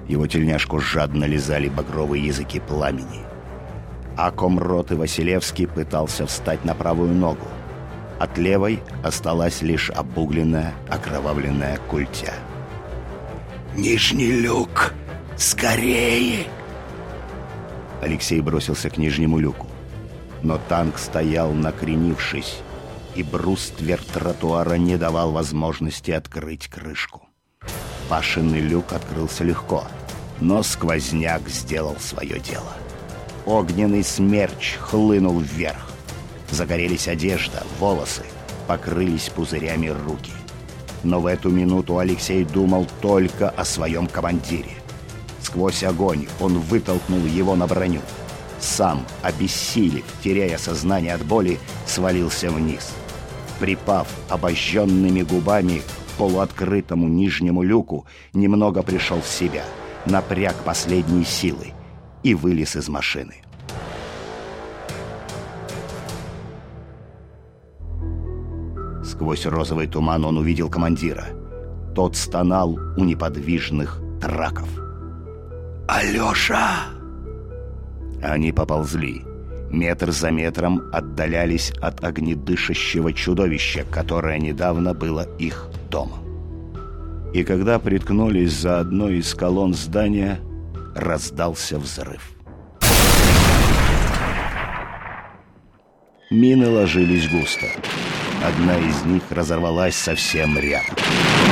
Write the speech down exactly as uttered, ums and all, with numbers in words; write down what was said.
Его тельняшку жадно лизали багровые языки пламени. А комроты Василевский пытался встать на правую ногу. От левой осталась лишь обугленная, окровавленная культя. «Нижний люк! Скорее!» Алексей бросился к нижнему люку. Но танк стоял, накренившись, и бруствер тротуара не давал возможности открыть крышку. Пашиный люк открылся легко, но сквозняк сделал свое дело. Огненный смерч хлынул вверх. Загорелись одежда, волосы, покрылись пузырями руки. Но в эту минуту Алексей думал только о своем командире. Сквозь огонь он вытолкнул его на броню. Сам, обессилев, теряя сознание от боли, свалился вниз. Припав обожженными губами к полуоткрытому нижнему люку, немного пришел в себя, напряг последние силы и вылез из машины. Сквозь розовый туман он увидел командира. Тот стонал у неподвижных траков. «Алеша!» Они поползли. Метр за метром отдалялись от огнедышащего чудовища, которое недавно было их домом. И когда приткнулись за одной из колонн здания, раздался взрыв. Мины ложились густо. Одна из них разорвалась совсем рядом.